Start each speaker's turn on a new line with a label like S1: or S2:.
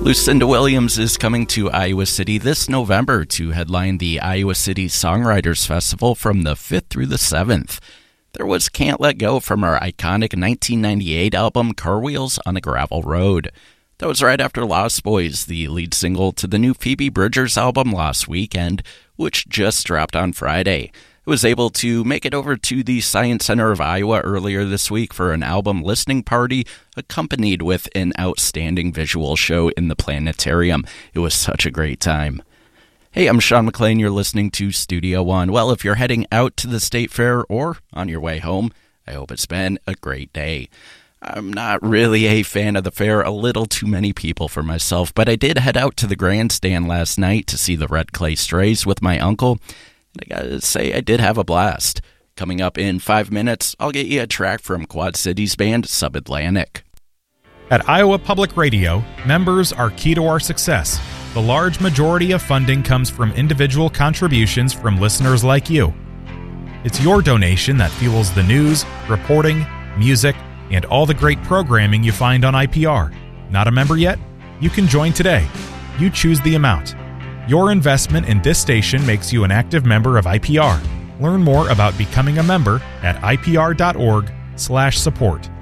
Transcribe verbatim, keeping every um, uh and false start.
S1: Lucinda Williams is coming to Iowa City this November to headline the Iowa City Songwriters Festival from the fifth through the seventh. There was Can't Let Go from her iconic nineteen ninety-eight album Car Wheels on a Gravel Road. That was right after Lost Boys, the lead single to the new Phoebe Bridgers album Lost Weekend, which just dropped on Friday. It was able to make it over to the Science Center of Iowa earlier this week for an album listening party, accompanied with an outstanding visual show in the planetarium. It was such a great time. Hey, I'm Sean McLean. You're listening to Studio One. Well, if you're heading out to the State Fair or on your way home, I hope it's been a great day. I'm not really a fan of the fair, a little too many people for myself, but I did head out to the grandstand last night to see the Red Clay Strays with my uncle. I gotta say, I did have a blast. Coming up in five minutes, I'll get you a track from Quad Cities band Subatlantic.
S2: At Iowa Public Radio, members are key to our success. The large majority of funding comes from individual contributions from listeners like you. It's your donation that fuels the news, reporting, music, and all the great programming you find on I P R. Not a member yet? You can join today. You choose the amount. Your investment in this station makes you an active member of I P R. Learn more about becoming a member at I P R dot org slash support.